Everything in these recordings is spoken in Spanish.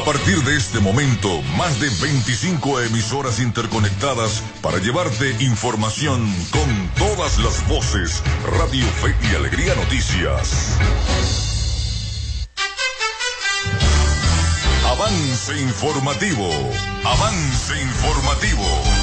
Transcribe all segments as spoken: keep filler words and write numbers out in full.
partir de este momento, más de veinticinco emisoras interconectadas para llevarte información con todas las voces. Radio Fe y Alegría Noticias. Avance informativo. Avance informativo.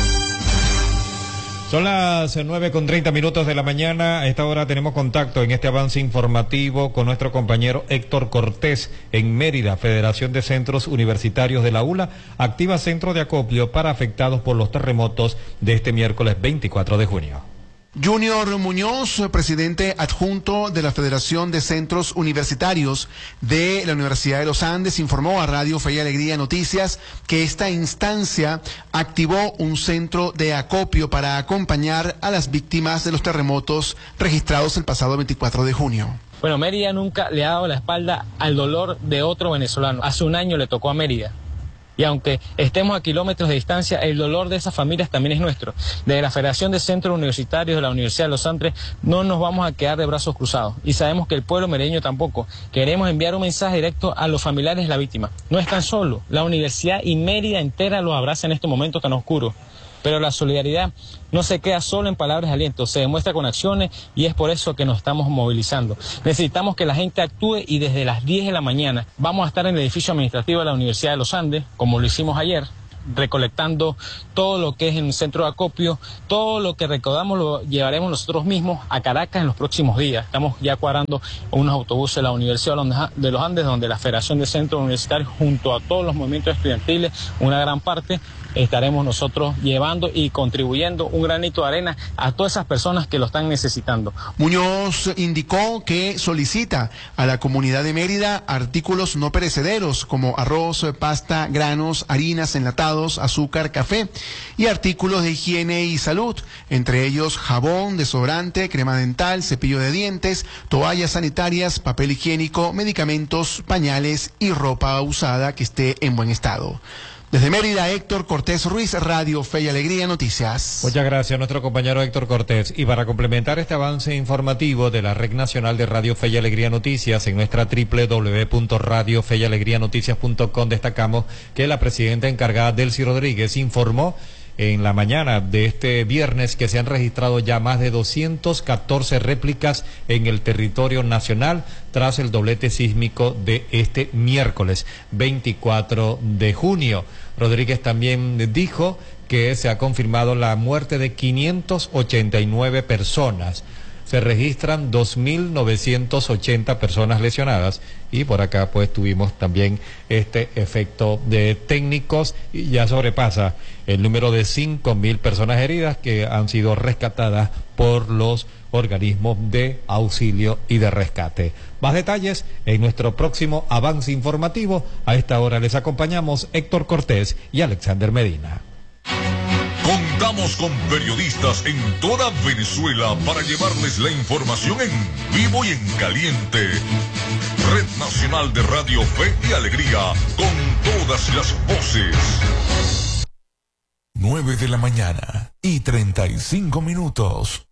Son las nueve con treinta minutos de la mañana. A esta hora tenemos contacto en este avance informativo con nuestro compañero Héctor Cortés en Mérida. Federación de Centros Universitarios de la U L A activa centro de acopio para afectados por los terremotos de este miércoles veinticuatro de junio. Junior Muñoz, presidente adjunto de la Federación de Centros Universitarios de la Universidad de los Andes, informó a Radio Fe y Alegría Noticias que esta instancia activó un centro de acopio para acompañar a las víctimas de los terremotos registrados el pasado veinticuatro de junio. Bueno, Mérida nunca le ha dado la espalda al dolor de otro venezolano. Hace un año le tocó a Mérida. Y aunque estemos a kilómetros de distancia, el dolor de esas familias también es nuestro. Desde la Federación de Centros Universitarios de la Universidad de los Andes no nos vamos a quedar de brazos cruzados. Y sabemos que el pueblo mereño tampoco. Queremos enviar un mensaje directo a los familiares de la víctima. No están solos. La universidad y Mérida entera los abraza en este momento tan oscuro. Pero la solidaridad no se queda solo en palabras de aliento, se demuestra con acciones y es por eso que nos estamos movilizando. Necesitamos que la gente actúe y desde las diez de la mañana vamos a estar en el edificio administrativo de la Universidad de los Andes, como lo hicimos ayer, recolectando todo lo que es en el centro de acopio, todo lo que recaudamos lo llevaremos nosotros mismos a Caracas en los próximos días. Estamos ya cuadrando unos autobuses de la Universidad de los Andes, donde la Federación de Centros Universitarios, junto a todos los movimientos estudiantiles, una gran parte, estaremos nosotros llevando y contribuyendo un granito de arena a todas esas personas que lo están necesitando. Muñoz indicó que solicita a la comunidad de Mérida artículos no perecederos como arroz, pasta, granos, harinas, enlatados, azúcar, café y artículos de higiene y salud, entre ellos jabón, desodorante, crema dental, cepillo de dientes, toallas sanitarias, papel higiénico, medicamentos, pañales y ropa usada que esté en buen estado. Desde Mérida, Héctor Cortés Ruiz, Radio Fe y Alegría Noticias. Muchas gracias a nuestro compañero Héctor Cortés. Y para complementar este avance informativo de la Red Nacional de Radio Fe y Alegría Noticias, en nuestra doble u doble u doble u punto radio fe y alegría noticias punto com destacamos que la presidenta encargada Delcy Rodríguez informó en la mañana de este viernes que se han registrado ya más de doscientas catorce réplicas en el territorio nacional tras el doblete sísmico de este miércoles veinticuatro de junio. Rodríguez también dijo que se ha confirmado la muerte de quinientas ochenta y nueve personas. Se registran dos mil novecientas ochenta personas lesionadas y por acá pues tuvimos también este efecto de técnicos y ya sobrepasa el número de cinco mil personas heridas que han sido rescatadas por los organismos de auxilio y de rescate. Más detalles en nuestro próximo avance informativo. A esta hora les acompañamos Héctor Cortés y Alexander Medina. Contamos con periodistas en toda Venezuela para llevarles la información en vivo y en caliente. Red Nacional de Radio Fe y Alegría, con todas las voces. nueve de la mañana y treinta y cinco minutos.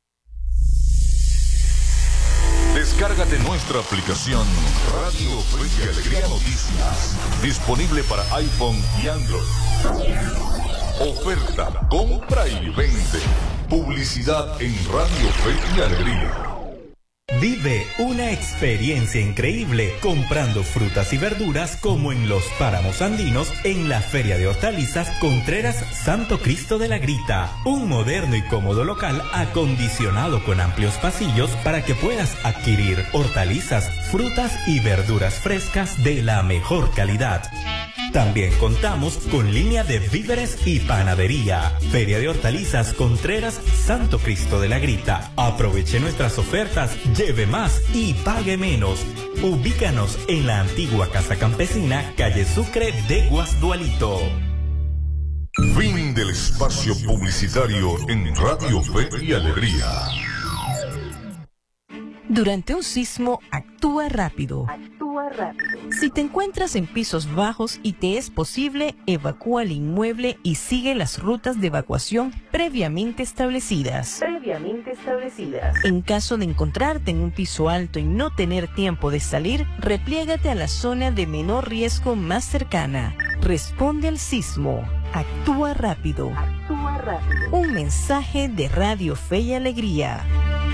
Descárgate nuestra aplicación Radio Fe y Alegría Noticias, disponible para iPhone y Android. Oferta, compra y vende. Publicidad en Radio Fe y Alegría. Vive una experiencia increíble comprando frutas y verduras como en los páramos andinos en la Feria de Hortalizas Contreras Santo Cristo de la Grita. Un moderno y cómodo local acondicionado con amplios pasillos para que puedas adquirir hortalizas, frutas y verduras frescas de la mejor calidad. También contamos con línea de víveres y panadería. Feria de Hortalizas Contreras Santo Cristo de la Grita. Aproveche nuestras ofertas, lleve más y pague menos. Ubícanos en la antigua Casa Campesina, calle Sucre de Guasdualito. Fin del espacio publicitario en Radio Fe y Alegría. Durante un sismo, actúa rápido. Actúa Actúa rápido. Si te encuentras en pisos bajos y te es posible, evacúa el inmueble y sigue las rutas de evacuación previamente establecidas. Previamente establecidas. En caso de encontrarte en un piso alto y no tener tiempo de salir, repliégate a la zona de menor riesgo más cercana. Responde al sismo. Actúa rápido. Actúa rápido. Un mensaje de Radio Fe y Alegría.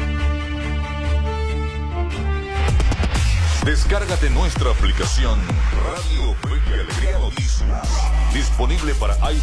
Descárgate nuestra aplicación Radio Fe y Alegría Noticias, disponible para iPhone